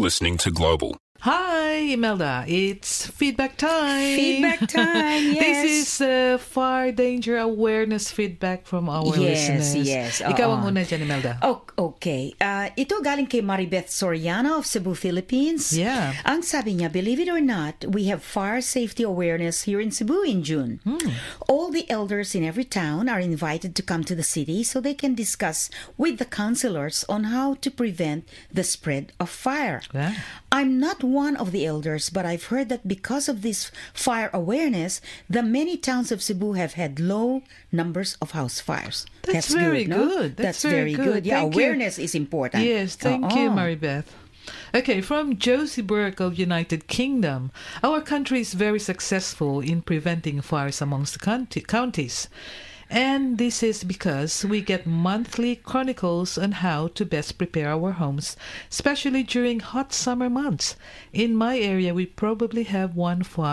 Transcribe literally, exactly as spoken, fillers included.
listening to Global. Hi, Imelda. It's feedback time. Feedback time, yes. This is uh, fire danger awareness feedback from our Yes, listeners. yes. Ikaw Oo. ang una dyan, Imelda. Oh, okay. Uh, ito galing kay Maribeth Soriano of Cebu, Philippines. Yeah. Ang sabi niya, believe it or not, we have fire safety awareness here in Cebu in June. Hmm. All the elders in every town are invited to come to the city so they can discuss with the councilors on how to prevent the spread of fire. Yeah. I'm not one of the elders, but I've heard that because of this fire awareness, the many towns of Cebu have had low numbers of house fires. That's very no? good. That's That's very very good. good. Yeah, Thank you. awareness is important. Yes, thank you, Oo. Maribeth. Okay, from Josie Burke of United Kingdom. Our country is very successful in preventing fires amongst the county- counties. And this is because we get monthly chronicles on how to best prepare our homes, especially during hot summer months. In my area, we probably have one fire